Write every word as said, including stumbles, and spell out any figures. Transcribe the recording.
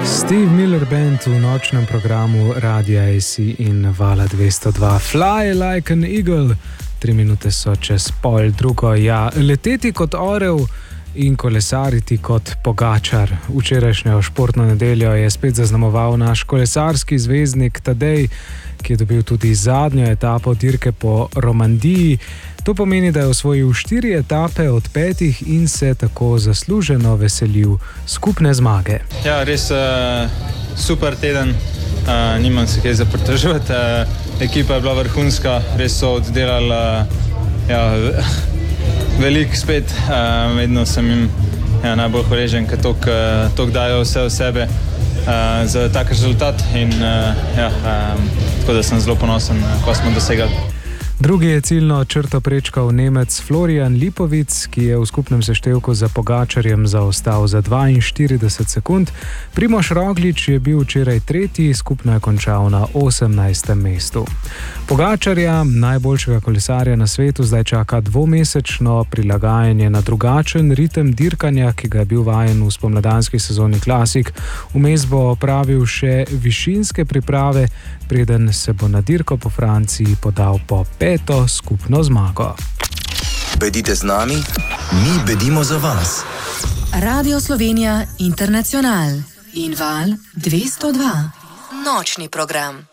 Steve Miller Band v nočnem programu Radia A C in Vala dvesto dva. Fly like an eagle. Tri minute so čez pol drugo. Ja, leteti kot orel in kolesariti kot Pogačar. Včerajšnjo športno nedeljo je spet zaznamoval naš kolesarski zvezdnik Tadej, ki je dobil tudi zadnjo etapo dirke po Romandiji. To pomeni, da je osvojil štiri etape od petih in se tako zasluženo veselil skupne zmage. Ja, res uh, super teden, uh, nimam se kaj za pritoževati. Uh, ekipa je bila vrhunska, res so oddelali uh, ja, veliko spet. Uh, vedno sem jim ja, najbolj hvaležen, ker toliko uh, dajo vse od sebe uh, za tak rezultat. In, uh, ja, um, tako da sem zelo ponosen, ko smo dosegali. Drugi je ciljno črto prečkal Nemec Florian Lipovic, ki je v skupnem seštevku za Pogačarjem zaostal za dvainštirideset sekund. Primož Roglič je bil včeraj tretji, skupno je končal na osemnajstem mestu. Pogačarja, najboljšega kolesarja na svetu, zdaj čaka dvomesečno prilagajanje na drugačen ritem dirkanja, ki ga je bil vajen v spomladanski sezoni Klasik. Vmes bo opravil še višinske priprave, preden se bo na dirko po Franciji podal po peto skupno zmago. Bedite z nami, mi bedimo za vas. Radio Slovenija Internacional in Val dvesto dva. Nočni program.